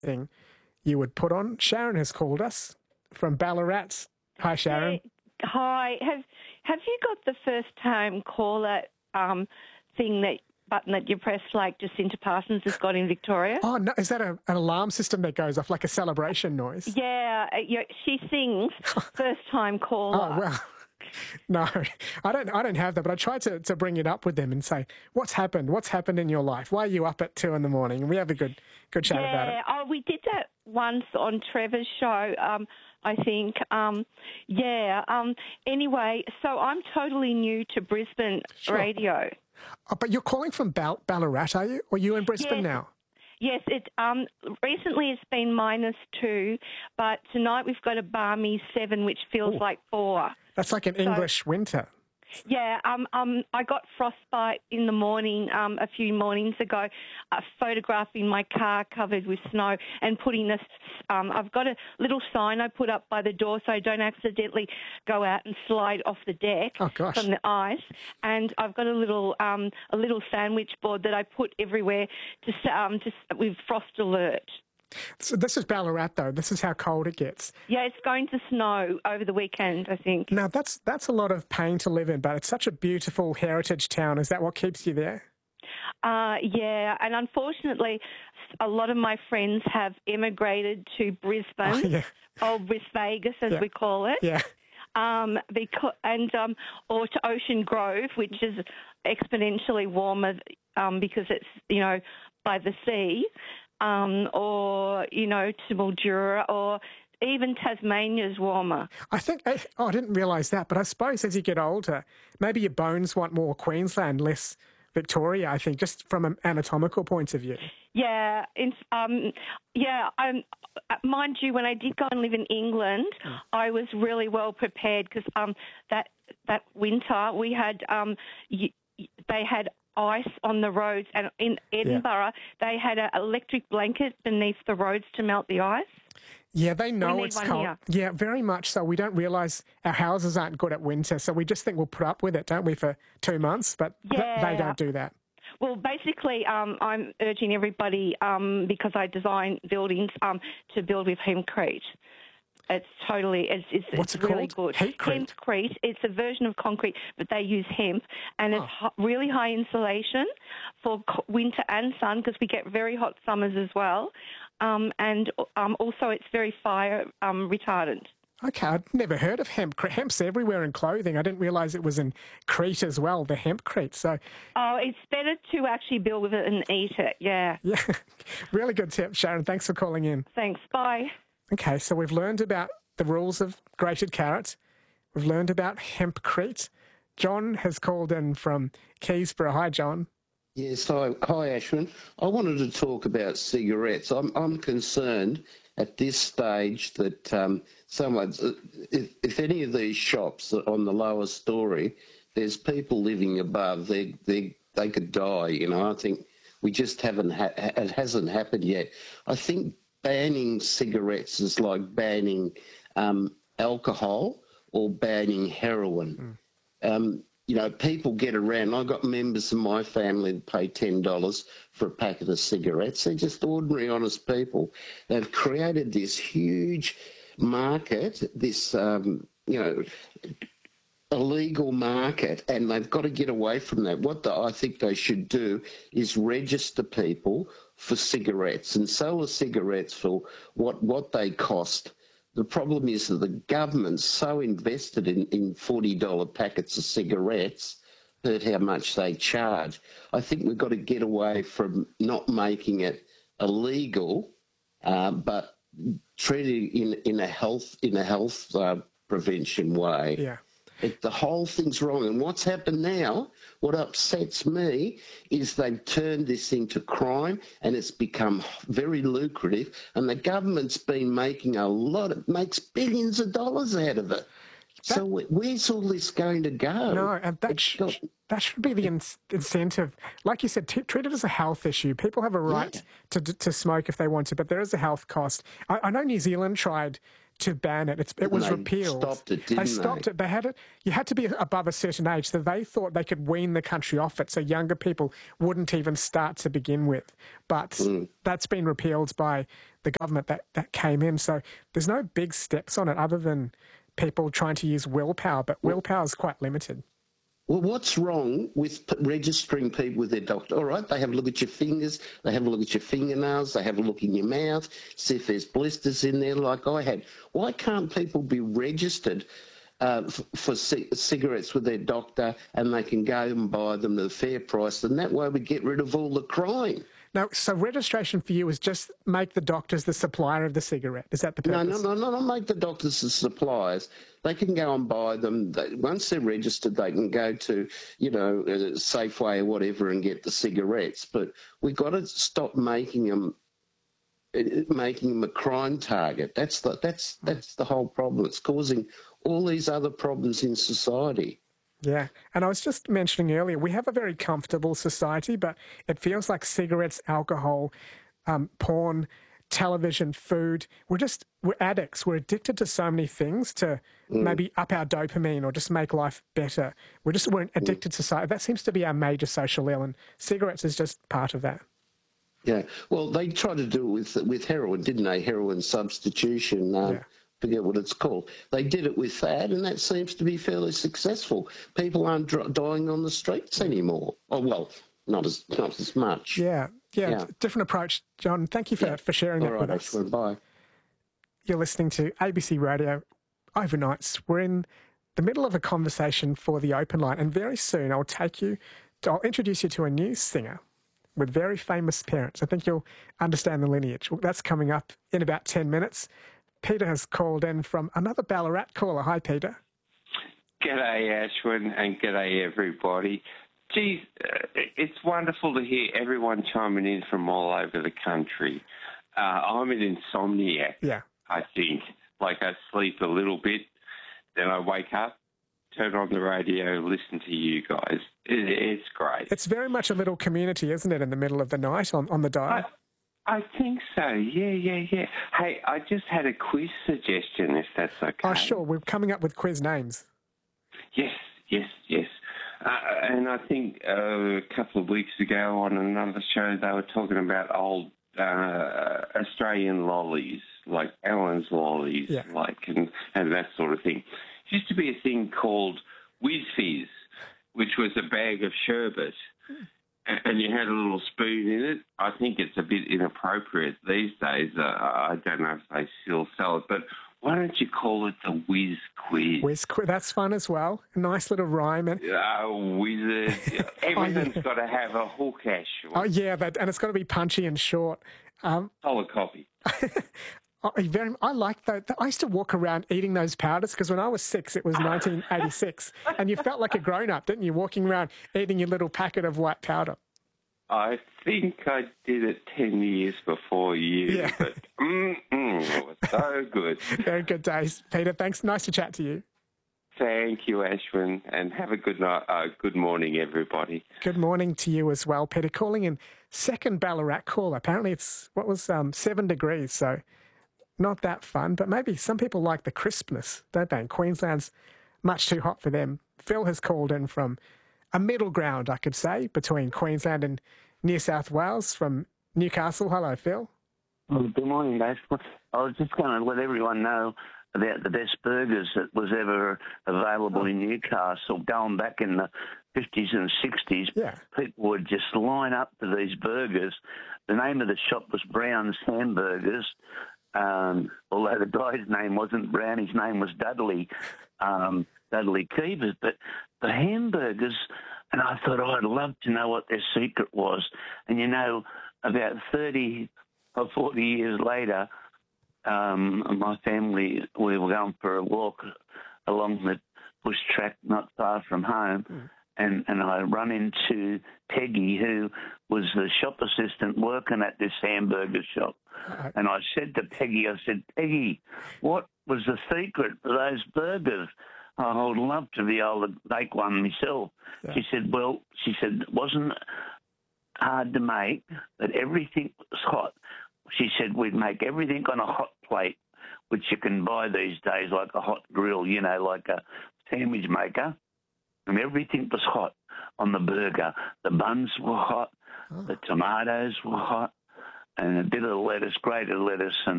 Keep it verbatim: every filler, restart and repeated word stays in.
thing you would put on. Sharon has called us from Ballarat. Hi, Sharon. Hey, hi. Have Have you got the first time caller um, thing that button that you press like Jacinta Parsons has got in Victoria? Oh no! Is that a, an alarm system that goes off like a celebration noise? Yeah, uh, yeah she sings first time caller. Oh well. No, I don't. I don't have that. But I tried to, to bring it up with them and say, "What's happened? What's happened in your life? Why are you up at two in the morning?" And we have a good good chat yeah, about it. Yeah, oh, we did that once on Trevor's show. Um, I think. Um, yeah. Um, anyway, so I'm totally new to Brisbane Sure. radio. Oh, but you're calling from Bal- Ballarat, are you? Or are you in Brisbane Yes. now? Yes, it um, recently it's been minus two, but tonight we've got a balmy seven, which feels Ooh. like four. That's like an So- English winter. Yeah, um, um, I got frostbite in the morning um, a few mornings ago, uh, photographing my car covered with snow and putting this. Um, I've got a little sign I put up by the door so I don't accidentally go out and slide off the deck Oh, gosh. from the ice. And I've got a little um, a little sandwich board that I put everywhere to s- um, just with frost alert. So this is Ballarat, though. This is how cold it gets. Yeah, it's going to snow over the weekend, I think. Now, that's that's a lot of pain to live in, but it's such a beautiful heritage town. Is that what keeps you there? Uh, yeah, and unfortunately, a lot of my friends have emigrated to Brisbane, Oh, yeah. or Bris Vegas, as Yeah. we call it. Yeah. Um, because, and um, or to Ocean Grove, which is exponentially warmer um, because it's, you know, by the sea, um, or, you know, to Mildura, or even Tasmania's warmer. I think, oh, I didn't realise that, but I suppose as you get older, maybe your bones want more Queensland, less Victoria, I think, just from an anatomical point of view. Yeah, in, um, yeah. Um, mind you, when I did go and live in England, mm. I was really well prepared because um, that that winter we had um, y- they had ice on the roads, and in Edinburgh yeah. they had an electric blanket beneath the roads to melt the ice. Yeah, they know it's cold. Here. Yeah, very much so. We don't realise our houses aren't good at winter, so we just think we'll put up with it, don't we, for two months? But yeah. th- they don't do that. Well, basically, um, I'm urging everybody, um, because I design buildings, um, to build with hempcrete. It's totally, it's, it's, What's it's it really called? good. Hempcrete? Hempcrete. It's a version of concrete, but they use hemp, and it's Oh. h- really high insulation for co- winter and sun, because we get very hot summers as well. Um, and um, also it's very fire um, retardant. Okay, I'd never heard of hemp. Hemp's everywhere in clothing. I didn't realise it was in Crete as well, the hempcrete. So, oh, it's better to actually build with it and eat it, yeah. Yeah, really good tip, Sharon. Thanks for calling in. Thanks, bye. Okay, so we've learned about the rules of grated carrot. We've learned about hempcrete. John has called in from Keysborough. Hi, John. Yes, hi, hi Ashwin. I wanted to talk about cigarettes. I'm, I'm concerned at this stage that um, someone, if, if any of these shops are on the lower story, there's people living above, they they they could die. You know, I think we just haven't, ha- it hasn't happened yet. I think banning cigarettes is like banning um, alcohol or banning heroin. Mm. Um, You know, people get around. I've got members of my family that pay ten dollars for a packet of cigarettes. They're just ordinary, honest people. They've created this huge market, this, um, you know, illegal market, and they've got to get away from that. What the, I think they should do is register people for cigarettes and sell the cigarettes for what, what they cost. The problem is that the government's so invested in, in forty dollar packets of cigarettes, heard how much they charge. I think we've got to get away from not making it illegal, uh, but treat it in, in a health in a health uh, prevention way. Yeah. It, the whole thing's wrong. And what's happened now, what upsets me, is they've turned this into crime and it's become very lucrative, and the government's been making a lot, it makes billions of dollars out of it. That, so where's all this going to go? No, and that, sh- got, that should be the in- incentive. Like you said, t- treat it as a health issue. People have a right yeah. to to smoke if they want to, but there is a health cost. I, I know New Zealand tried to ban it. It's, it was they repealed. stopped it, didn't they stopped they? it. They had it. You had to be above a certain age, so they thought they could wean the country off it, so younger people wouldn't even start to begin with. But mm. that's been repealed by the government that, that came in. So there's no big steps on it other than people trying to use willpower, but willpower is quite limited. Well, what's wrong with p- registering people with their doctor? All right, they have a look at your fingers, they have a look at your fingernails, they have a look in your mouth, see if there's blisters in there like I had. Why can't people be registered uh, f- for c- cigarettes with their doctor and they can go and buy them at a fair price, and that way we get rid of all the crime? No, so registration for you is just make the doctors the supplier of the cigarette. Is that the purpose? No, no, no, no, not make the doctors the suppliers. They can go and buy them. They, once they're registered, they can go to, you know, Safeway or whatever and get the cigarettes. But we've got to stop making them, making them a crime target. That's the, that's, that's the whole problem. It's causing all these other problems in society. Yeah, and I was just mentioning earlier, we have a very comfortable society, but it feels like cigarettes, alcohol, um, porn, television, food, we're just, we're addicts. We're addicted to so many things to mm. maybe up our dopamine or just make life better. We're just, we're an addicted mm. society. That seems to be our major social ill, and cigarettes is just part of that. Yeah, well, they tried to do it with, with heroin, didn't they? Heroin substitution. Um, yeah. Forget what it's called. They did it with that, and that seems to be fairly successful. People aren't dr- dying on the streets anymore. Oh, well, not as not as much. Yeah, yeah, yeah. Different approach, John. Thank you for, yeah. for sharing All that right, with us. Excellent. Bye. You're listening to A B C Radio Overnights. We're in the middle of a conversation for the open line, and very soon I'll take you, to, I'll introduce you to a new singer with very famous parents. I think you'll understand the lineage. That's coming up in about ten minutes. Peter has called in from another Ballarat caller. Hi, Peter. G'day, Ashwin, and g'day, everybody. Geez, uh, it's wonderful to hear everyone chiming in from all over the country. Uh, I'm an insomniac, yeah. I think. Like, I sleep a little bit, then I wake up, turn on the radio, listen to you guys. It, it's great. It's very much a little community, isn't it, in the middle of the night on, on the dial? I, I think so, yeah, yeah, yeah. Hey, I just had a quiz suggestion, if that's okay. Oh, sure. We're coming up with quiz names. Yes, yes, yes. Uh, and I think uh, a couple of weeks ago on another show, they were talking about old uh, Australian lollies, like Allen's lollies, yeah. like and, and that sort of thing. There used to be a thing called Whiz Fizz, which was a bag of sherbet. Hmm. And you had a little spoon in it. I think it's a bit inappropriate these days. Uh, I don't know if they still sell it, but why don't you call it the Whiz Quiz? Whiz Quiz, that's fun as well. A nice little rhyme. And oh, wizard! Everything's oh, yeah. got to have a hook, Ashwin. Oh yeah, that, and it's got to be punchy and short. Um, Solid copy. Oh, very, I like that. I used to walk around eating those powders because when I was six, it was nineteen eighty-six, and you felt like a grown-up, didn't you, walking around eating your little packet of white powder? I think I did it ten years before you, yeah. but mm, mm, it was so good. Very good days. Peter, thanks. Nice to chat to you. Thank you, Ashwin, and have a good night. Uh, good morning, everybody. Good morning to you as well, Peter. Calling in second Ballarat call. Apparently it's, what was, um, seven degrees, so not that fun, but maybe some people like the crispness, don't they? Queensland's much too hot for them. Phil has called in from a middle ground, I could say, between Queensland and New South Wales, from Newcastle. Hello, Phil. Well, good morning, Dave. I was just going to let everyone know about the best burgers that was ever available oh. in Newcastle. Going back in the fifties and sixties, yeah. people would just line up for these burgers. The name of the shop was Brown's Hamburgers. Um, although the guy's name wasn't Brown, his name was Dudley, um, Dudley Keevers. But the hamburgers, and I thought, oh, I'd love to know what their secret was. And, you know, about thirty or forty years later, um, my family, we were going for a walk along the bush track not far from home, mm. and, and I run into Peggy, who was the shop assistant working at this hamburger shop. Right. And I said to Peggy, I said, Peggy, what was the secret for those burgers? I would love to be able to make one myself. Yeah. She said, well, she said, it wasn't hard to make, but everything was hot. She said, we'd make everything on a hot plate. which you can buy these days, like a hot grill, you know, like a sandwich maker, and everything was hot on the burger. The buns were hot, oh. the tomatoes were hot, and a bit of lettuce, grated lettuce, and